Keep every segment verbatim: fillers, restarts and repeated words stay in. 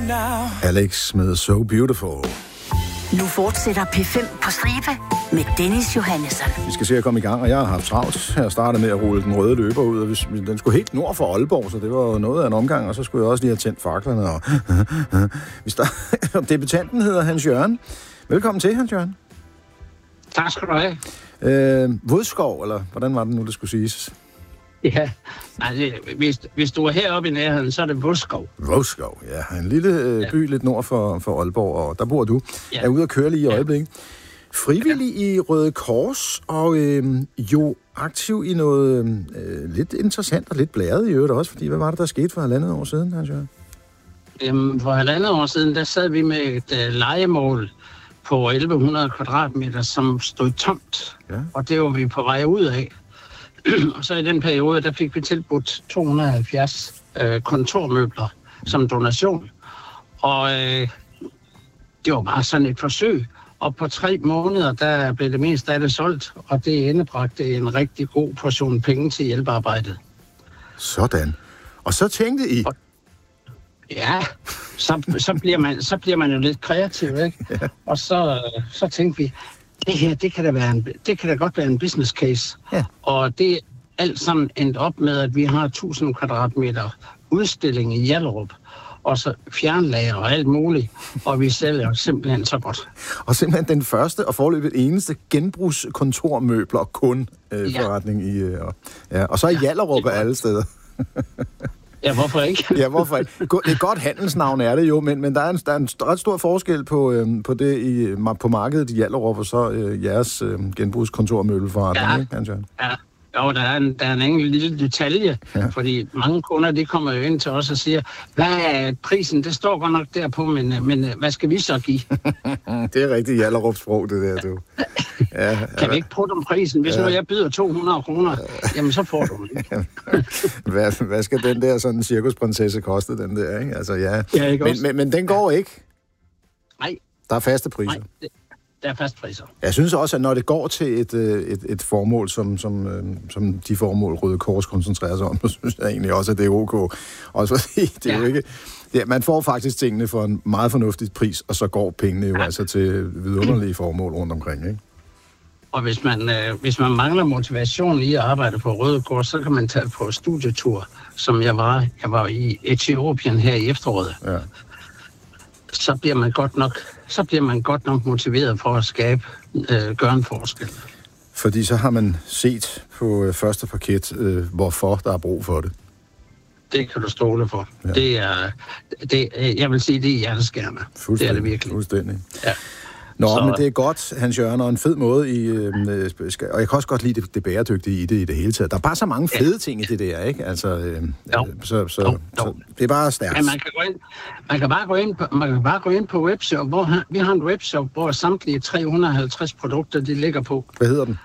Alex med So Beautiful. Nu fortsætter P fem på stribe med Dennis Johannesson. Vi skal se at komme i gang, og jeg har haft travlt. Jeg startede med at rulle den røde løber ud, og den skulle helt nord for Aalborg, så det var noget af en omgang, og så skulle jeg også lige have tændt faklerne. Og vi start... Debutanten hedder Hans Jørgen. Velkommen til, Hans Jørgen. Tak skal du have. Øh, Vodskov, eller hvordan var det nu, det skulle siges? Ja, altså, hvis, hvis du er heroppe i nærheden, så er det Vodskov. Vodskov, ja. En lille øh, by ja. lidt nord for, for Aalborg, og der bor du. Ja. Er ude at køre lige i øjeblikket. Frivillig ja. i Røde Kors, og øh, jo aktiv i noget øh, lidt interessant og lidt blæret i øvrigt også, fordi hvad var det, der skete for halvandet år siden, Hans Jørgen? Jamen, for halvandet år siden, der sad vi med et øh, lejemål på elleve hundrede kvadratmeter, som stod tomt, ja. og det var vi på vej ud af. Og så i den periode, der fik vi tilbudt to hundrede og halvfjerds øh, kontormøbler som donation. Og øh, det var bare sådan et forsøg. Og på tre måneder, der blev det meste af det solgt, og det indebragte en rigtig god portion penge til hjælpearbejdet. Sådan. Og så tænkte I... Og, ja, så, så, bliver man, så bliver man jo lidt kreativ, ikke? Ja. Og så, så tænkte vi, det her, det kan da, være en, det kan da godt være en business case. Ja. Og det er alt sammen endt op med, at vi har tusind kvadratmeter udstilling i Hjallerup, og så fjernlager og alt muligt, og vi sælger simpelthen så godt. Og simpelthen den første og foreløbig eneste genbrugskontormøbler kun øh, ja. forretning i... Øh, ja. Og så i Hjallerup af alle steder. Ja, hvorfor ikke? ja, hvorfor ikke? Det er et godt handelsnavn er det jo, men, men der, er en, der er en ret stor forskel på, øhm, på det i, på markedet i Hjallerup, og så øh, jeres øh, genbrugskontormøbelforretning, ja. ikke, Hans Jørgen? Ja, jo, der er en, der er en enkelt lille detalje, ja. fordi mange kunder, de kommer jo ind til os og siger, hvad er prisen? Det står godt nok derpå, men, men hvad skal vi så give? det er rigtig Hjallerup sprog, det der, du. Ja, kan vi ikke prøve om prisen? Hvis ja. nu jeg byder to hundrede kroner, jamen så får du den. hvad, hvad skal den der sådan cirkusprinsesse koste, den der, ikke? Altså, ja. ja ikke men, men, men den går ikke? Nej. Der er faste priser? Nej, det, der er faste priser. Jeg synes også, at når det går til et, et, et formål, som, som, som de formål Røde Kors koncentrerer sig om, så synes jeg egentlig også, at det er ok. Også fordi det er ja. jo ikke... Ja, man får faktisk tingene for en meget fornuftig pris, og så går pengene jo ja. altså til vidunderlige formål rundt omkring, ikke? Og hvis man, øh, hvis man mangler motivation i at arbejde på Røde Kors, så kan man tage på studietur, som jeg var. Jeg var i Etiopien her i efteråret. Ja. Så bliver man godt nok, så bliver man godt nok motiveret for at skabe, øh, gøre en forskel. Fordi så har man set på øh, første parket, øh, hvorfor der er brug for det. Det kan du stole for. Ja. Det er, det, jeg vil sige, det er hjerteskærende. Det er det virkelig. Fuldstændig. Ja. Nå, så... men det er godt, Hans Jørgen, og en fed måde i... Øh, og jeg kan også godt lide det, det bæredygtige i det i det hele taget. Der er bare så mange fede ja. ting i det der, ikke? Altså, øh, så, så, jo, jo. så det er bare stærkt. Ja, man kan gå ind, man kan bare gå ind på, man kan bare gå ind på webshop, hvor vi har en webshop, hvor samtlige tre hundrede og halvtreds produkter, de ligger på. Hvad hedder den?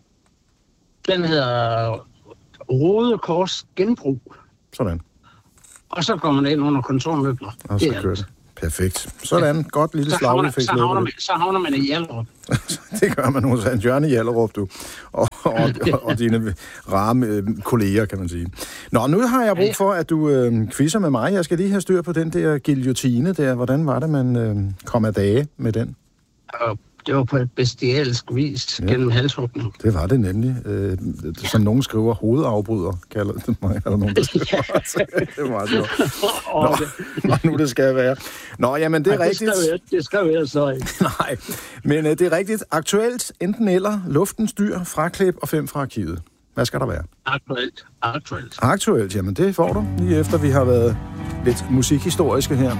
Den hedder Røde Kors Genbrug. Sådan. Og så går man ind under kontormøbler. Og så kører det. Perfekt. Sådan. Ja. Godt lille slag, vi fik så, havner man, så havner man i Hjallerup. det gør man hos Hans Jørgen i Hjallerup, du. Og, og, og, og dine rare øh, kolleger, kan man sige. Nå, nu har jeg brug for, at du øh, quizzer med mig. Jeg skal lige have styr på den der guillotine der. Hvordan var det, man øh, kom af dage med den? Og det var på et bestialsk vis ja. gennem halshugning. Det var det nemlig. Øh, som nogen skriver, hovedafbryder, kalder det mig. Er der nogen, der skriver? ja. det var det. Nå, nå, nu det skal være. Nå, jamen det er Ej, rigtigt. Det skal, jeg, det skal jeg så ikke. Nej, men øh, det er rigtigt. Aktuelt, enten eller, luftens dyr, fraklip og fem fra arkivet. Hvad skal der være? Aktuelt. Aktuelt. Aktuelt, jamen det får du. Lige efter vi har været lidt musikhistoriske her.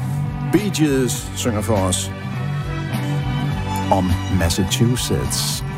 Bee Gees synger for os om Massachusetts.